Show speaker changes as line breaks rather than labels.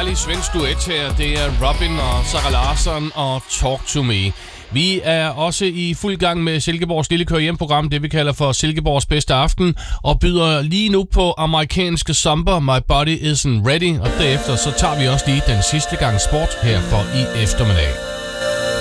dejlig svensk duet her. Det er Robin og Zara Larsson og Talk to Me. Vi er også i fuld gang med Silkeborgs lille kør-hjem-program, det vi kalder for Silkeborgs bedste aften, og byder lige nu på amerikanske Zomber, My Body Isn't Ready, og derefter så tager vi også lige den sidste gang sport her for i eftermiddag.